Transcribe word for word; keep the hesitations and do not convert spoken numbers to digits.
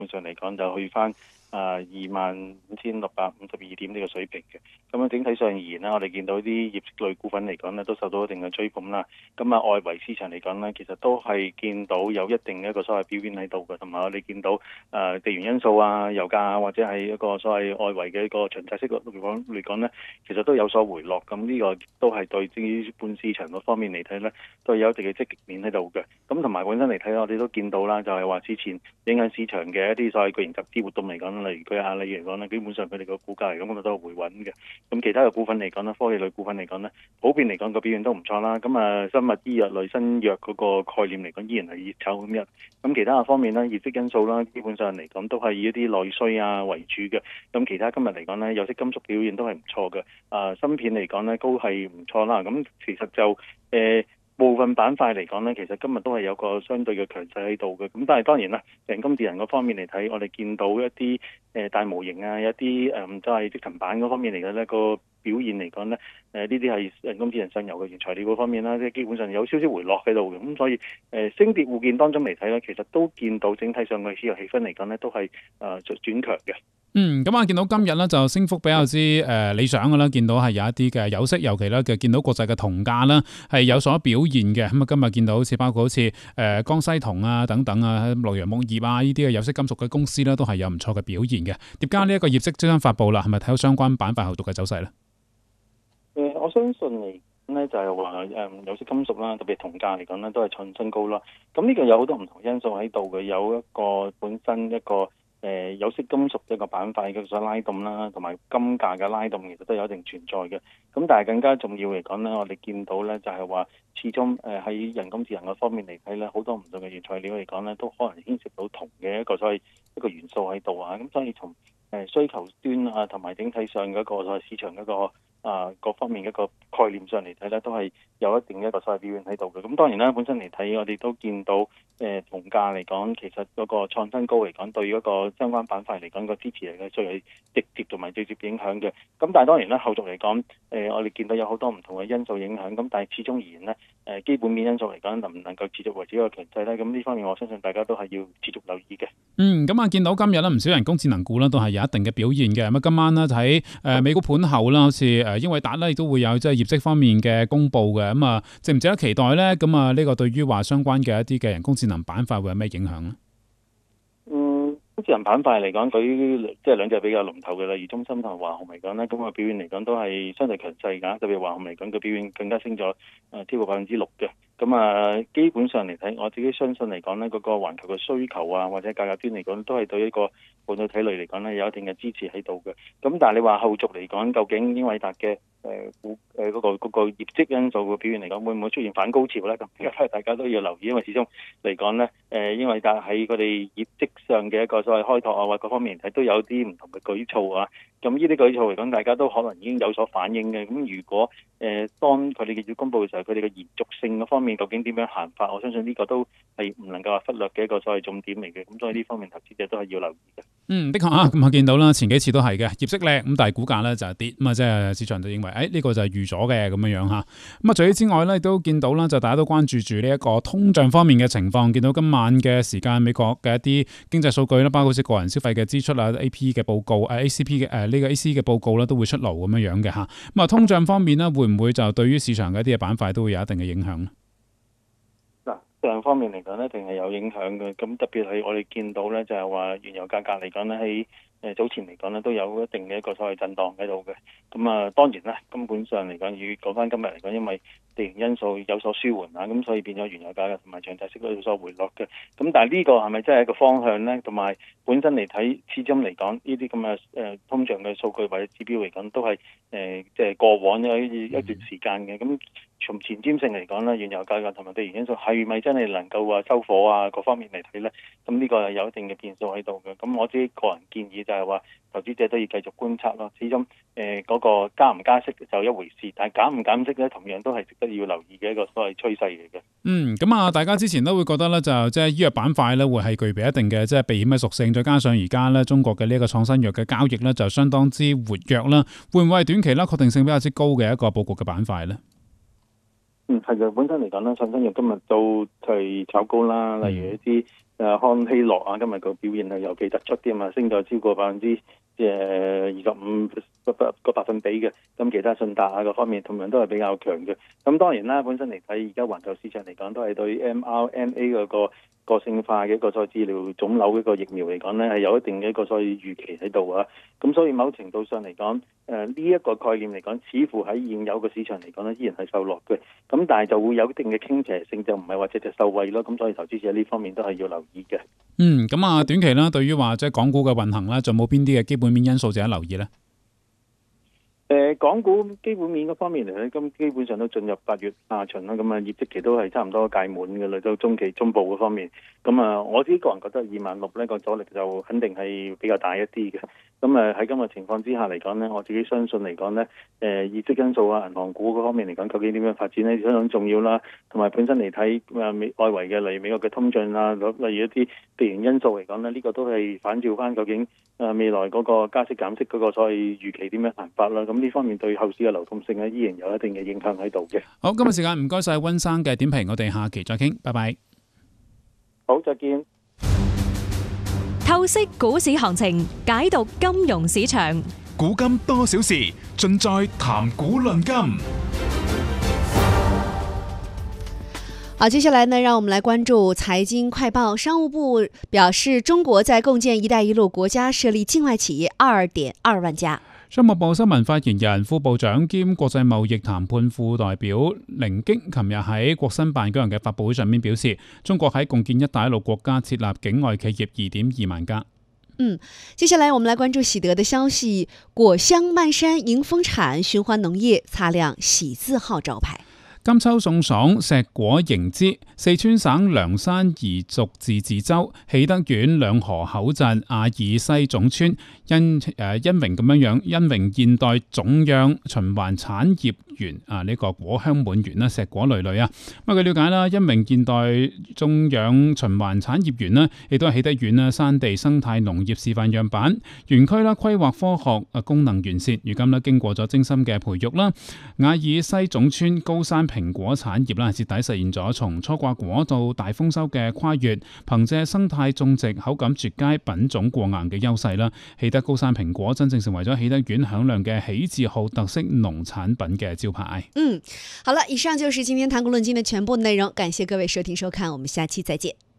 本上嚟講就去翻啊二萬五千六百五十二點呢個水平嘅。咁啊整體上而言啦，我哋見到啲業績類股份嚟講呢，都受到一定嘅追捧啦。咁啊外圍市場嚟講呢，其實都係見到有一定嘅一個所謂表現喺度嘅，同埋我哋見到誒、呃、地緣因素啊、油價啊，或者係一個所謂外圍嘅一個長債息嚟講嚟講呢，其實都有所回落。咁呢個都係對資本市場嗰方面嚟睇呢，都係有一定嘅積極面喺度嘅。咁同埋本身嚟睇，我哋都見到啦，就係話之前影響市場嘅一啲所謂巨型集資活動嚟講，例如佢阿里嚟講呢，基本上佢哋個股價嚟講都係回穩嘅。咁其他嘅股份嚟講呢，科技類股份嚟講呢，普遍嚟講個表現都唔錯啦。咁啊，生物醫藥類新藥嗰個概念嚟講，依然係熱炒咁樣。咁其他嘅方面呢，業績因素啦，基本上嚟講都係以一啲內需啊為主嘅。咁其他今日嚟講呢，有色金屬表現都係唔錯嘅。啊，芯片嚟講呢，都係唔錯啦。咁其實就誒。呃部分板塊嚟講呢，其實今日都係有個相對嘅強勢喺度嘅。咁但係當然啦，人工智能嗰方面嚟睇，我哋見到一啲誒、呃、大模型啊，一啲誒都係積層板嗰方面嚟嘅呢個表現嚟講呢，誒呢啲係人工智能上游嘅原材料嗰方面啦，即係基本上有少少回落喺度嘅。咁所以誒、呃、升跌互見當中嚟睇呢，其實都見到整體上嘅市場氣氛嚟講呢，都係誒轉強嘅。 嗯，咁啊，見到今日咧就升幅比較之誒、呃、理想嘅啦，見到係有一啲嘅有色，尤其咧嘅見到國際嘅銅價啦係有所表現嘅。咁啊，今日見到好似包括好似誒、呃、江西銅啊等等啊、洛陽鉬業啊呢啲嘅有色金屬嘅公司咧，都係有唔錯嘅表現嘅。疊加呢一個業績即將發布啦，係咪睇到相關板塊後續嘅走勢咧？ 誒、呃，我相信嚟咧就係話誒有色金屬啦，特別銅價嚟講咧都係創新高啦。咁呢個有好多唔同因素喺度嘅，有一個本身一個。誒、呃、有色金屬一個板塊嘅所拉動啦，同埋金價嘅拉動，其實都有一定存在嘅。咁但係更加重要嚟講呢，我哋見到呢就係話，始終誒喺人工智能嘅方面嚟睇呢，好多唔同嘅原材料嚟講呢，都可能牽涉到銅嘅一個所謂一個元素喺度啊。咁所以從誒需求端啊，同埋整體上嗰個所謂市場嗰個啊各方面一個概念上嚟睇呢，都係有一定一個所謂表現喺度嘅。咁當然啦，本身嚟睇我哋都見到。誒銅價嚟講，其實嗰個創新高嚟講，對嗰個相關板塊嚟講個支持嚟嘅，最係直接同埋直接影響嘅。咁但係當然啦，後續嚟講，誒、呃、我哋見到有好多唔同嘅因素影響。咁但係始終而言呢，誒、呃、基本面因素嚟講，能唔能夠持續維持一個強勢咧？咁呢方面我相信大家都係要持續留意嘅。 嗯，咁啊，見到今日咧唔少人工智能股咧都係有一定嘅表現嘅。咁啊，今晚咧喺誒美股盤後啦，好似誒英偉達咧亦都會有即係業績方面嘅公佈嘅。咁啊，值唔值得期待咧？咁啊，呢個對於話相關嘅一啲嘅人工智能板塊會有咩影響咧？ 嗯，智能板塊嚟講，佢即係兩隻比較龍頭嘅，例如中芯同華虹嚟講咧，咁個表現嚟講都係相對強勢㗎。特別華虹嚟講，個表現更加升咗誒超過百分之六嘅。咁啊，基本上嚟睇，我自己相信嚟講呢嗰、那個環球嘅需求啊，或者價格端嚟講，都係對一個半導體類嚟講呢有一定嘅支持喺度嘅。咁但係你話後續嚟講，究竟英偉達嘅誒股誒嗰個嗰、那個業績因素嘅表現嚟講，會唔會出現反高潮呢？咁呢個大家都要留意，因為始終嚟講呢，誒英偉達喺佢哋業績上嘅一個所謂開拓啊，或各方面嚟睇都有啲唔同嘅舉措啊。咁呢啲舉措嚟講，大家都可能已經有所反應嘅。咁如果誒、呃、當佢哋嘅業績公佈嘅時候，佢哋嘅延續性嗰方面究竟點樣行法？我相信呢個都係唔能夠話忽略嘅一個所謂重點嚟嘅。咁所以呢方面投資者都係要留意嘅。 嗯，的確啊，咁我見到啦，前幾次都係嘅業績靚，咁但係股價咧就係跌，咁啊即係市場就認為誒呢、哎這個就係預咗嘅咁樣樣嚇。咁啊除此之外咧，亦都見到啦，就大家都關注住呢一個通脹方面嘅情況。見到今晚嘅時間，美國嘅一啲經濟數據啦，包括好似個人消費嘅支出啊、A P 嘅報告、誒 A C P 嘅誒呢個 A C 嘅報告啦，都會出爐咁樣樣嘅嚇。咁啊通脹方面咧，會唔會就對於市場嘅一啲嘅板塊都會有一定嘅影響咧？ 嗱，兩方面嚟講咧，一定係有影響嘅。咁特別係我哋見到咧，就係話原油價格嚟講咧，喺誒早前嚟講咧，都有一定嘅一個所謂震盪喺度嘅。咁啊，當然啦，根本上嚟講，要講翻今日嚟講，因為地緣因素有所舒緩啊，咁所以變咗原油價格同埋長債息都有所回落嘅。咁但係呢個係咪真係一個方向咧？同埋本身嚟睇，始終嚟講呢啲咁嘅誒通脹嘅數據或者指標嚟講，都係誒即係過往有一段時間嘅。咁從前瞻性嚟講咧，原油價格同埋地緣因素係咪真係能夠話收火啊？各方面嚟睇咧，咁呢個係有一定嘅變數喺度嘅。咁我自己個人建議就係話，投資者都要繼續觀察咯。始終誒嗰個加唔加息就一回事，但係減唔減息咧，同樣都係值得要留意嘅一個所謂趨勢嚟嘅。 嗯，咁啊，大家之前都會覺得咧，就即係醫藥板塊咧，會係具備一定嘅即係避險嘅屬性，再加上而家咧中國嘅呢一個創新藥嘅交易咧，就相當之活躍啦。會唔會係短期啦確定性比較之高嘅一個佈局嘅板塊咧？ 嗯，係嘅，本身嚟講咧，創新藥今日都係炒高啦，例如一啲誒康希諾啊，今日個表現係尤其突出啲嘛，升咗超過百分之誒二十五個個百分比嘅。咁其他信達啊各方面同樣都係比較強嘅。咁當然啦，本身嚟睇而家環球市場嚟講，都係對 M R N A 嗰個個性化嘅一個所謂治療腫瘤一個疫苗嚟講呢，係有一定嘅一個所謂預期喺度啊。咁所以某程度上嚟講，誒呢一個概念嚟講，似乎喺現有嘅市場嚟講呢，依然係受落嘅。咁但係就會有一定嘅傾斜性，就唔係話隻隻受惠咯。咁所以投資者呢方面都係要留意嘅。 嗯，咁啊短期啦，對於話即係港股嘅運行啦，仲有冇邊啲嘅基本面因素值得留意呢？ 誒，港股基本面嗰方面嚟睇，咁基本上都進入八月下旬啦，咁啊業績期都係差唔多屆滿嘅啦，到中期中部嗰方面，咁啊我自己個人覺得二萬六呢個阻力就肯定係比較大一啲嘅。咁啊喺今日情況之下嚟講呢，我自己相信嚟講呢，誒業績因素啊、銀行股嗰方面嚟講，究竟點樣發展呢？相當重要啦。同埋本身嚟睇誒美外圍嘅例如美國嘅通脹啊，例如一啲地緣因素嚟講呢，呢個都係反照翻究竟誒未來嗰個加息減息嗰個所謂預期點樣行法啦。咁呢方面對後市嘅流動性咧，依然有一定嘅影響喺度嘅。 好，今日時間唔該晒溫生嘅點評，我哋下期再傾，拜拜。 好，再見。 透析股市行情，解讀金融市場， 古今多少事，盡在談股論金。 好，接下來呢，讓我們來關注財經快報。商務部表示，中國在共建“一帶一路”國家設立境外企業二點二萬家。 商務部新聞發言人、副部長兼國際貿易談判副代表凌京，琴日喺國新辦舉行嘅發佈會上面表示，中國喺共建“一帶一路”國家設立境外企業二點二萬家。 嗯，接下來我們來關注喜得的消息，果香漫山迎豐產，尋歡農業擦亮喜字號招牌。 金秋送爽，碩果迎之。四川省涼山彝族自治州喜德縣兩河口鎮阿爾西總村因誒因榮咁樣樣，因榮現代種樣循環產業園啊，呢、這個果香滿園啦，碩果累累啊。咁據了解啦，因榮現代種樣循環產業園呢，亦都係喜德縣啦山地生態農業示範樣板園區啦，規劃科學啊，功能完善。如今呢，經過咗精心嘅培育啦，阿爾西總村高山蘋果產業啦，徹底實現咗從初掛果到大豐收嘅跨越，憑借生態種植、口感絕佳、品種過硬嘅優勢啦，喜德高山蘋果真正成為咗喜德縣響亮嘅喜字號特色農產品嘅招牌。 嗯，好了，以上就是今天談股論金的全部內容，感謝各位收聽收看，我們下期再見。